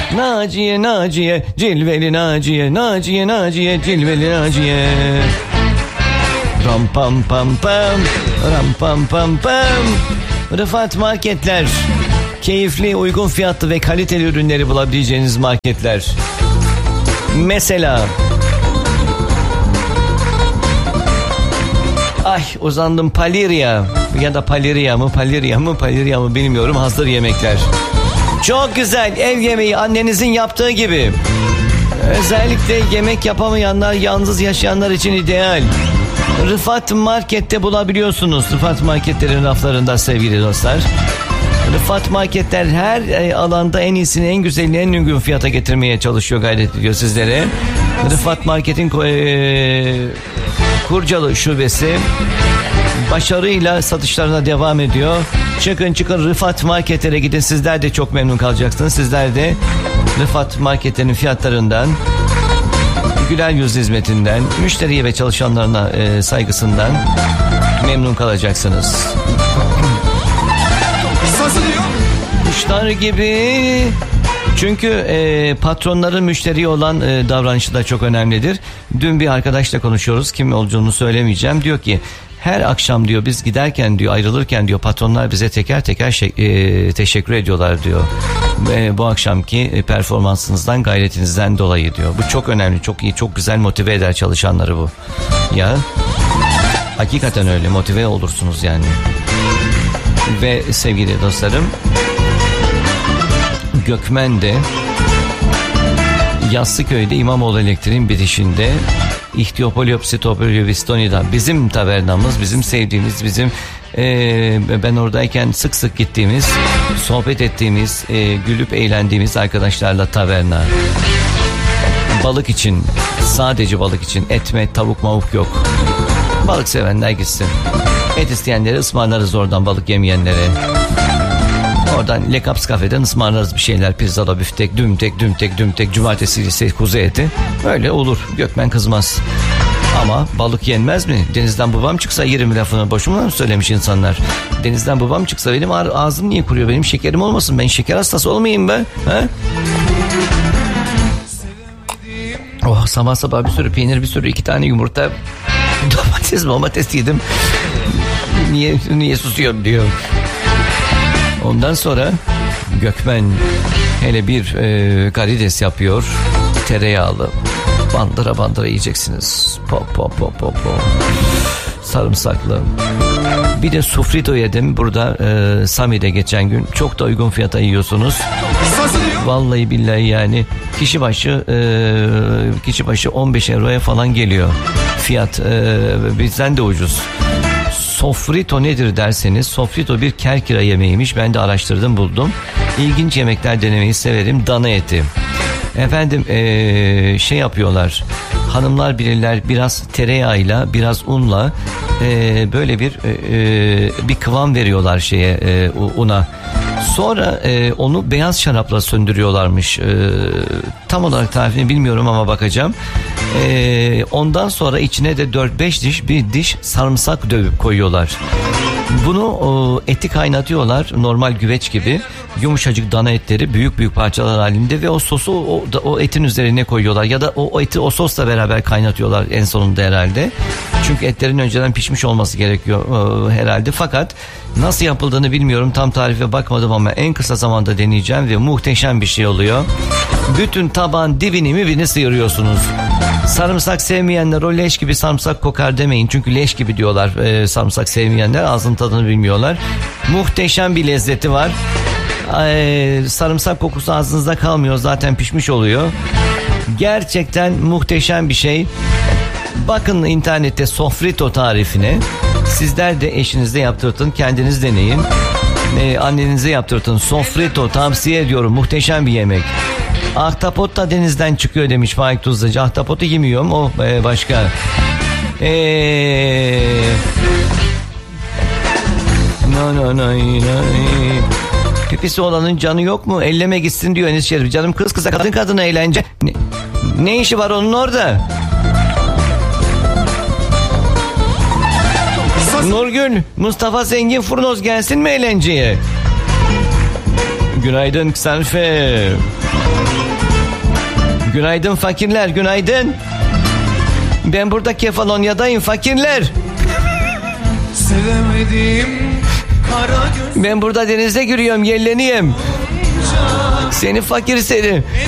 Naciye, Naciye, cilveli Naciye, Naciye, Naciye, cilveli Naciye. Ram pam pam pam, ram pam pam pam. Rıfat Marketler. Keyifli, uygun fiyatlı ve kaliteli ürünleri bulabileceğiniz marketler. Mesela uzandım Palirya ya da Palirya mı bilmiyorum, hazır yemekler. Çok güzel, ev yemeği annenizin yaptığı gibi. Özellikle yemek yapamayanlar, yalnız yaşayanlar için ideal. Rıfat Market'te bulabiliyorsunuz. Rıfat Marketlerin raflarında sevgili dostlar. Rıfat Marketler her alanda en iyisini, en güzelini, en uygun fiyata getirmeye çalışıyor, gayret ediyor sizlere. Rıfat Market'in Kurcalı şubesi başarıyla satışlarına devam ediyor. Çıkın Rıfat Marketlere gidin, sizler de çok memnun kalacaksınız. Sizler de Rıfat Marketlerin fiyatlarından, güler yüz hizmetinden, müşteriye ve çalışanlarına saygısından memnun kalacaksınız. Kuşlar gibi. Çünkü patronların müşteriye olan davranışı da çok önemlidir. Dün bir arkadaşla konuşuyoruz, kim olduğunu söylemeyeceğim. Diyor ki her akşam diyor biz giderken diyor, ayrılırken diyor, patronlar bize teker teker teşekkür ediyorlar diyor. Bu akşamki performansınızdan, gayretinizden dolayı diyor. Bu çok önemli, çok iyi, çok güzel motive eder çalışanları bu. Ya hakikaten öyle motive olursunuz yani. Ve sevgili dostlarım, Gökmen'de, Yassıköy'de İmamoğlu Elektriğin bitişinde İhtiyopolopsitopolobistoni'da bizim tavernamız, bizim sevdiğimiz, bizim ben oradayken sık sık gittiğimiz, sohbet ettiğimiz, gülüp eğlendiğimiz arkadaşlarla taverna. Balık için, sadece balık için, etme, tavuk mavuk yok. Balık sevenler gitsin. Et isteyenleri ısmarlarız oradan, balık yemeyenlere. Oradan Lekaps kafeden ısmarlarız bir şeyler. Pirzala, büftek, dümtek. Cumartesi ise kuzu eti. Öyle olur. Gökmen kızmaz. Ama balık yenmez mi? Denizden babam çıksa yerim lafını. Boşuna mı söylemiş insanlar? Denizden babam çıksa benim ağzım niye kuruyor? Benim şekerim olmasın. Ben şeker hastası olmayayım be. Ha? Oh, sabah bir sürü peynir, bir sürü 2 tane yumurta, domates yedim. Niye susuyorum diyor. Ondan sonra Gökmen hele bir karides yapıyor, tereyağlı, bandıra yiyeceksiniz. Po. Sarımsaklı. Bir de sufrito yedim burada Sami'de geçen gün. Çok da uygun fiyata yiyorsunuz. Vallahi billahi yani kişi başı 15 euroya falan geliyor. Fiyat bizden de ucuz. Sofrito nedir derseniz, sofrito bir kerkira yemeğiymiş. Ben de araştırdım, buldum. İlginç yemekler denemeyi severim. Dana eti. Efendim şey yapıyorlar. Hanımlar bilirler, biraz tereyağıyla, biraz unla böyle bir kıvam veriyorlar una. Sonra onu beyaz şarapla söndürüyorlarmış. Tam olarak tarifini bilmiyorum ama bakacağım. Ondan sonra içine de 4-5 diş sarımsak dövüp koyuyorlar. Bunu eti kaynatıyorlar, normal güveç gibi. Yumuşacık dana etleri büyük parçalar halinde ve o sosu o etin üzerine koyuyorlar. Ya da o eti o sosla beraber kaynatıyorlar en sonunda herhalde. Çünkü etlerin önceden pişmiş olması gerekiyor herhalde. Fakat nasıl yapıldığını bilmiyorum. Tam tarife bakmadım ama en kısa zamanda deneyeceğim ve muhteşem bir şey oluyor. Bütün tabağın dibini sıyırıyorsunuz. Sarımsak sevmeyenler o leş gibi sarımsak kokar demeyin. Çünkü leş gibi diyorlar sarımsak sevmeyenler, ağzın tadını bilmiyorlar. Muhteşem bir lezzeti var. Sarımsak kokusu ağzınızda kalmıyor, zaten pişmiş oluyor. Gerçekten muhteşem bir şey. Bakın internette sofrito tarifine. Sizler de eşinizde yaptırtın, kendiniz deneyin. Annenize yaptırtın. Sofrito tavsiye ediyorum, muhteşem bir yemek. Ahtapot da denizden çıkıyor demiş Faik Tuzlacı. Ahtapotu yemiyorum, o başka. No. Pipisi olanın canı yok mu? Elleme gitsin diyor Enis Şerif. Canım kız kıza, kadın kadına eğlence. Ne işi var onun orada? Nurgül, Mustafa Zengin Furnoz gelsin mi eğlenceye? Günaydın Ksanfe. Günaydın fakirler, günaydın. Ben burada Kefalonya'dayım fakirler. Sevemedim kara göz. Ben burada denizde giriyorum, yelleniyim. Seni fakir seni.